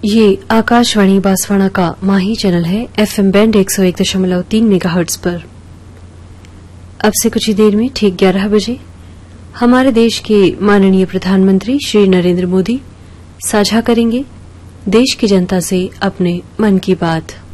ये आकाशवाणी बांसवाड़ा का माही चैनल है एफएम बैंड 101.3 मेगाहर्ट्ज पर। अब से कुछ ही देर में ठीक 11 बजे हमारे देश के माननीय प्रधानमंत्री श्री नरेंद्र मोदी साझा करेंगे देश की जनता से अपने मन की बात।